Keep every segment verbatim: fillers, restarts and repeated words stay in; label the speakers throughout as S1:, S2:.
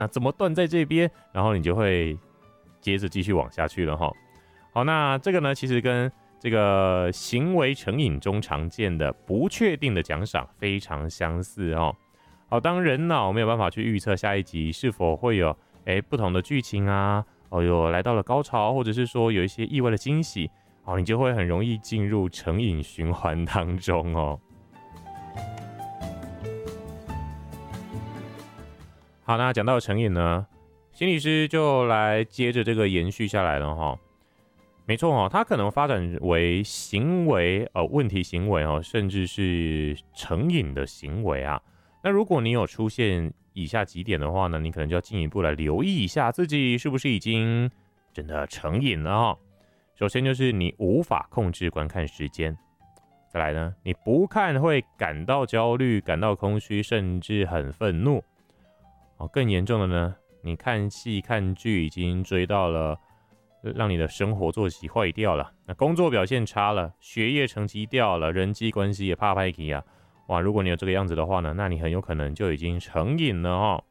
S1: 那怎么断在这边？然后你就会接着继续往下去了哈。好，那这个呢，其实跟这个行为成瘾中常见的不确定的奖赏非常相似哦。好，当人脑没有办法去预测下一集是否会有诶不同的剧情啊，哦有来到了高潮，或者是说有一些意外的惊喜，哦你就会很容易进入成瘾循环当中哦。好，那讲到成瘾呢，心理师就来接着这个延续下来了哈。没错哦，它可能发展为行为呃问题行为哦，甚至是成瘾的行为啊。那如果你有出现以下几点的话呢，你可能就要进一步来留意一下自己是不是已经真的成瘾了哦。首先就是你无法控制观看时间，再来呢，你不看会感到焦虑、感到空虚，甚至很愤怒。哦，更严重的呢，你看戏看剧已经追到了。让你的生活作息坏掉了，那工作表现差了，学业成绩掉了，人际关系也怕拍起啊！哇，如果你有这个样子的话呢，那你很有可能就已经成瘾了哦。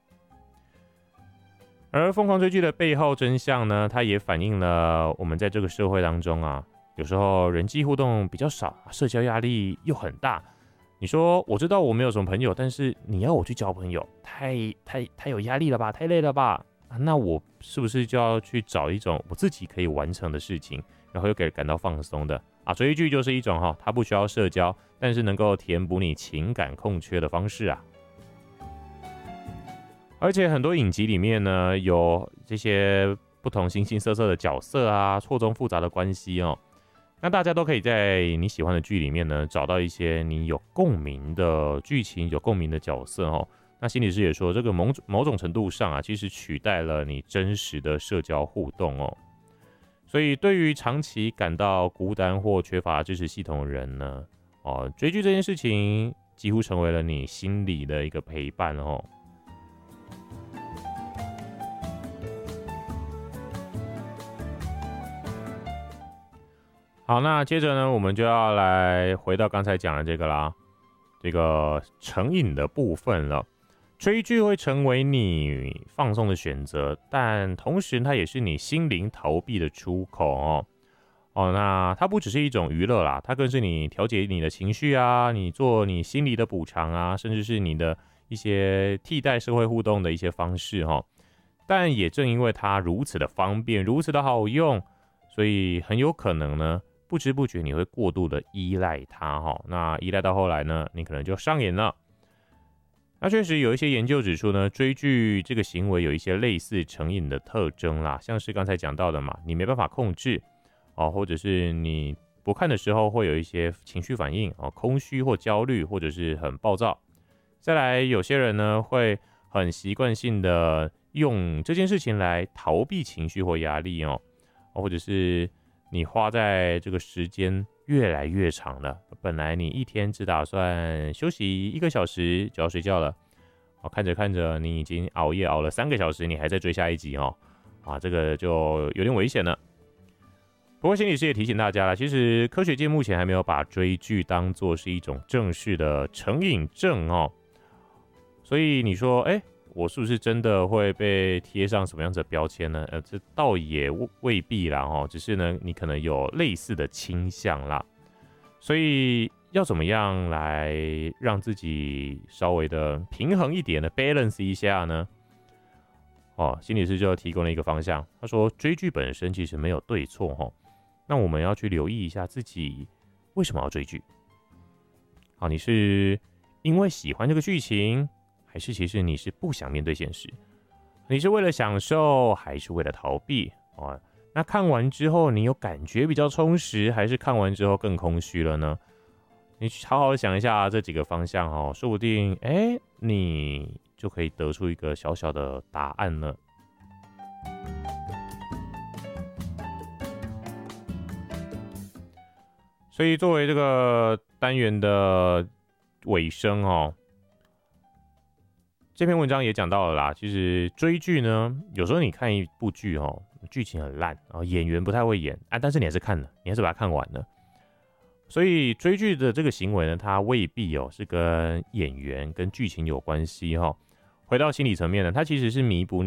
S1: 而疯狂追剧的背后真相呢，它也反映了我们在这个社会当中啊，有时候人际互动比较少，社交压力又很大。你说我知道我没有什么朋友，但是你要我去交朋友，太太太有压力了吧，太累了吧？啊、那我是不是就要去找一种我自己可以完成的事情，然后又给感到放松的啊？追剧就是一种哈，它不需要社交，但是能够填补你情感空缺的方式啊。而且很多影集里面呢，有这些不同形形色色的角色啊，错综复杂的关系哦。那大家都可以在你喜欢的剧里面呢，找到一些你有共鸣的剧情、有共鸣的角色哦。那心理师也说，这个某某种程度上啊，其实取代了你真实的社交互动哦。所以，对于长期感到孤单或缺乏支持系统的人呢，哦，追剧这件事情几乎成为了你心里的一个陪伴哦。好，那接着呢，我们就要来回到刚才讲的这个啦，这个成瘾的部分了。追剧会成为你放松的选择，但同时它也是你心灵逃避的出口哦。哦，那它不只是一种娱乐啦，它更是你调节你的情绪啊，你做你心理的补偿啊，甚至是你的一些替代社会互动的一些方式哈。但也正因为它如此的方便，如此的好用，所以很有可能呢，不知不觉你会过度的依赖它哈。那依赖到后来呢，你可能就上瘾了。那确实有一些研究指出呢，追剧这个行为有一些类似成瘾的特征啦，像是刚才讲到的嘛，你没办法控制哦，或者是你不看的时候会有一些情绪反应哦，空虚或焦虑，或者是很暴躁。再来，有些人呢会很习惯性的用这件事情来逃避情绪或压力哦，或者是你花在这个时间越来越长了，本来你一天只打算休息一个小时就要睡觉了，哦，看着看着你已经熬夜熬了三个小时，你还在追下一集哦，啊，这个就有点危险了。不过心理师也提醒大家了，其实科学界目前还没有把追剧当作是一种正式的成瘾症哦，所以你说，哎，我是不是真的会被贴上什么样子的标签呢？呃，这倒也未必啦哦，只是呢，你可能有类似的倾向啦。所以要怎么样来让自己稍微的平衡一点的 balance 一下呢？哦，心理师就提供了一个方向，他说追剧本身其实没有对错哈，那我们要去留意一下自己为什么要追剧。好，你是因为喜欢这个剧情，还是其实你是不想面对现实？你是为了享受，还是为了逃避？哦，那看完之后，你有感觉比较充实，还是看完之后更空虚了呢？你好好想一下这几个方向哦，说不定，哎，你就可以得出一个小小的答案了。所以作为这个单元的尾声哦，这篇文章也讲到了啦。其实追剧呢，有时候你看一部剧哦，剧情很烂，然后演员不太会演啊，但是你还是看了，你还是把它看完了。所以追剧的这个行为呢，它未必哦是跟演员跟剧情有关系哈、哦。回到心理层面呢，它其实是弥补